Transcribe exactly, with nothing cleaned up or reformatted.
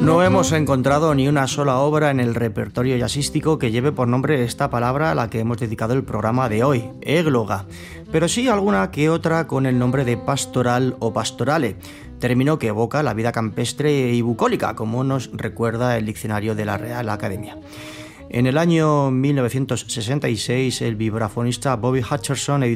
No hemos encontrado ni una sola obra en el repertorio jazzístico que lleve por nombre esta palabra a la que hemos dedicado el programa de hoy, égloga, pero sí alguna que otra con el nombre de pastoral o pastorale, término que evoca la vida campestre y bucólica, como nos recuerda el diccionario de la Real Academia. En el año mil novecientos sesenta y seis, el vibrafonista Bobby Hutcherson editó